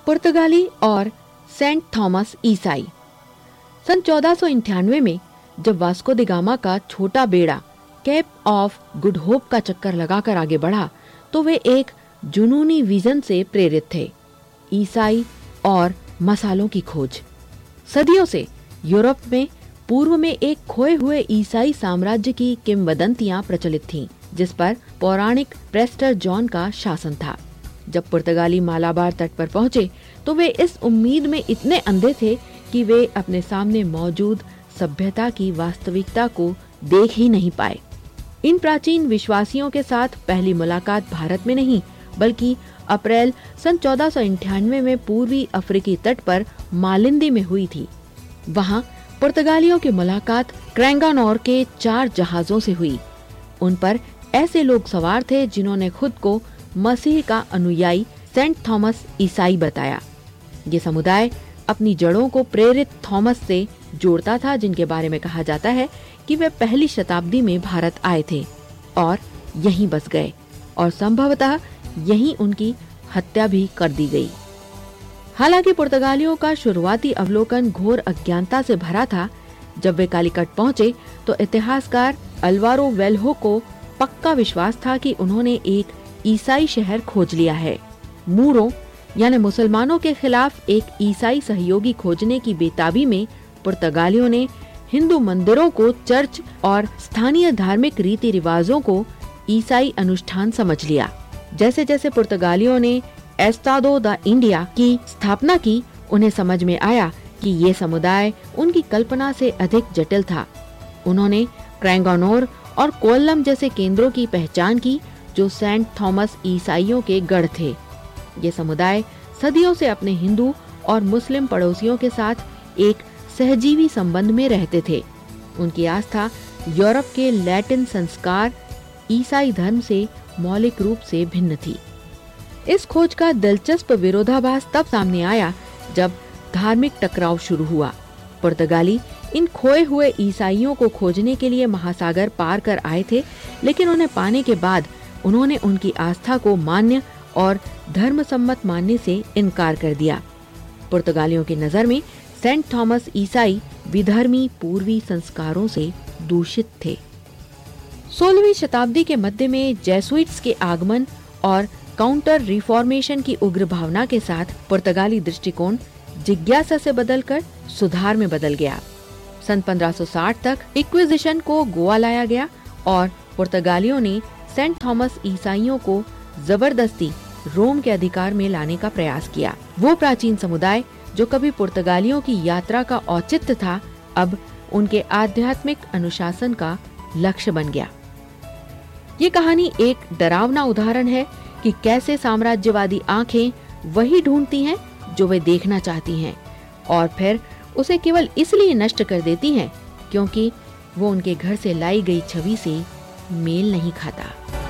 पुर्तगाली और Saint Thomas ईसाई। सन 1498 में जब वास्को द गामा का छोटा बेड़ा केप ऑफ गुड होप का चक्कर लगाकर आगे बढ़ा तो वे एक जुनूनी विजन से प्रेरित थे, ईसाई और मसालों की खोज। सदियों से यूरोप में पूर्व में एक खोए हुए ईसाई साम्राज्य की किंवदंतियां प्रचलित थीं, जिस पर पौराणिक प्रेस्टर जॉन का शासन था। जब पुर्तगाली मालाबार तट पर पहुंचे तो वे इस उम्मीद में इतने अंधे थे कि वे अपने सामने मौजूद सभ्यता की वास्तविकता को देख ही नहीं पाए। इन प्राचीन विश्वासियों के साथ पहली मुलाकात भारत में नहीं बल्कि अप्रैल सन 1498 में पूर्वी अफ्रीकी तट पर मालिंदी में हुई थी। वहां पुर्तगालियों की मुलाकात क्रैंगानोर के 4 जहाजों से हुई। उन पर ऐसे लोग सवार थे जिन्होंने खुद को मसीह का अनुयायी सेंट थॉमस ईसाई बताया। ये समुदाय अपनी जड़ों को प्रेरित थॉमस से जोड़ता था, जिनके बारे में कहा जाता है कि वे पहली शताब्दी में भारत आए थे और यहीं बस गए और संभवतः यहीं उनकी हत्या भी कर दी गई। हालांकि पुर्तगालियों का शुरुआती अवलोकन घोर अज्ञानता से भरा था। जब वे कालीकट पहुंचे तो इतिहासकार अल्वारो वेल्हो को पक्का विश्वास था कि उन्होंने एक ईसाई शहर खोज लिया है। मूरों यानी मुसलमानों के खिलाफ एक ईसाई सहयोगी खोजने की बेताबी में पुर्तगालियों ने हिंदू मंदिरों को चर्च और स्थानीय धार्मिक रीति रिवाजों को ईसाई अनुष्ठान समझ लिया। जैसे जैसे पुर्तगालियों ने एस्तादो द इंडिया की स्थापना की, उन्हें समझ में आया कि ये समुदाय उनकी कल्पना से अधिक जटिल था। उन्होंने क्रैंगानोर और कोल्लम जैसे केंद्रों की पहचान की जो सेंट थॉमस ईसाइयों के गढ़ थे। ये समुदाय सदियों से अपने हिंदू और मुस्लिम पड़ोसियों के साथ एक सहजीवी संबंध में रहते थे। उनकी आस्था यूरोप के लैटिन संस्कार ईसाई धर्म से मौलिक रूप से भिन्न थी। इस खोज का दिलचस्प विरोधाभास तब सामने आया जब धार्मिक टकराव शुरू हुआ। पुर्तगाली इन खोए हुए ईसाइयों को खोजने के लिए महासागर पार कर आए थे, लेकिन उन्हें पाने के बाद उन्होंने उनकी आस्था को मान्य और धर्म सम्मत मानने से इनकार कर दिया। पुर्तगालियों की नजर में सेंट थॉमस ईसाई विधर्मी पूर्वी संस्कारों से दूषित थे। 16वीं शताब्दी के मध्य में जेसुइट्स के आगमन और काउंटर रिफॉर्मेशन की उग्र भावना के साथ पुर्तगाली दृष्टिकोण जिज्ञासा से बदलकर सुधार में बदल गया। सन 1560 तक इक्विजिशन को गोवा लाया गया और पुर्तगालियों ने सेंट थॉमस ईसाइयों को जबरदस्ती रोम के अधिकार में लाने का प्रयास किया। वो प्राचीन समुदाय जो कभी पुर्तगालियों की यात्रा का औचित्य था, अब उनके आध्यात्मिक अनुशासन का लक्ष्य बन गया। ये कहानी एक डरावना उदाहरण है कि कैसे साम्राज्यवादी आंखें वही ढूंढती हैं जो वे देखना चाहती हैं और फिर उसे केवल इसलिए नष्ट कर देती हैं क्योंकि वो उनके घर से लाई गई छवि से मेल नहीं खाता।